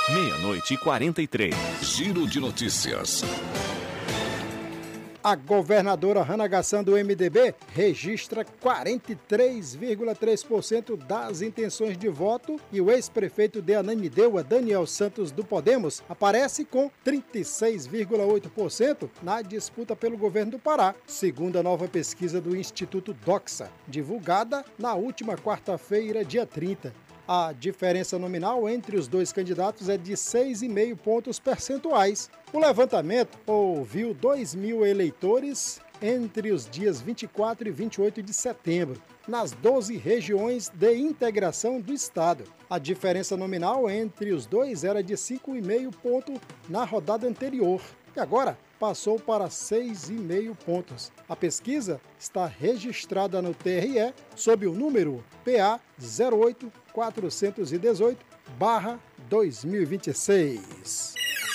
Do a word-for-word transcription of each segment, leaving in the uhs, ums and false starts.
Meia-noite e quarenta e três. Giro de notícias. A governadora Hannah Gassan, do M D B, registra quarenta e três vírgula três por cento das intenções de voto e o ex-prefeito de Ananindeua, Daniel Santos, do Podemos, aparece com trinta e seis vírgula oito por cento na disputa pelo governo do Pará, segundo a nova pesquisa do Instituto Doxa, divulgada na última quarta-feira, dia trinta. A diferença nominal entre os dois candidatos é de seis vírgula cinco pontos percentuais. O levantamento ouviu dois mil eleitores entre os dias vinte e quatro e vinte e oito de setembro, nas doze regiões de integração do estado. A diferença nominal entre os dois era de cinco vírgula cinco pontos na rodada anterior, e agora passou para seis vírgula cinco pontos. A pesquisa está registrada no T R E sob o número P A zero oito quatrocentos e dezoito barra dois mil e vinte e seis.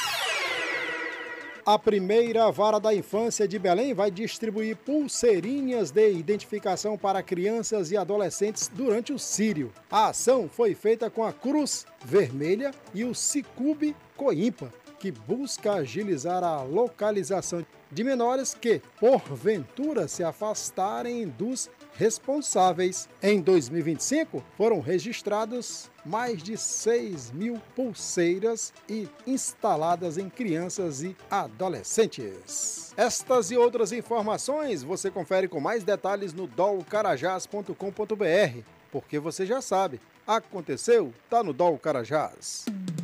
A primeira vara da infância de Belém vai distribuir pulseirinhas de identificação para crianças e adolescentes durante o Círio. A ação foi feita com a Cruz Vermelha e o Cicobi Coimpa, que busca agilizar a localização de menores que, porventura, se afastarem dos responsáveis. Em dois mil e vinte e cinco, foram registrados mais de seis mil pulseiras e instaladas em crianças e adolescentes. Estas e outras informações você confere com mais detalhes no dol carajás ponto com ponto br, porque você já sabe, aconteceu, tá no Dol Carajás.